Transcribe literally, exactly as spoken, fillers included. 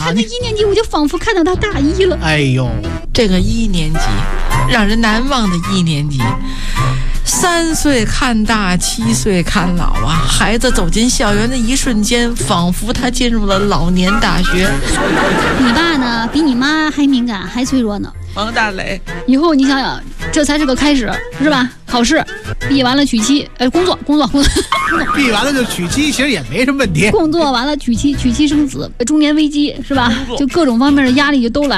看到一年级，我就仿佛看到他大一了。 哎呦， 这个一年级，让人难忘的一年级。三岁看大，七岁看老啊！孩子走进校园的一瞬间，仿佛他进入了老年大学。 你爸呢，比你妈还敏感，还脆弱呢。 王大雷， 以后你想想，这才是个开始，是吧？考试毕完了娶妻，哎，工作工作工作， 毕完了就娶妻，其实也没什么问题。 工作完了娶妻，娶妻生子，中年危机是吧？就各种方面的压力就都来。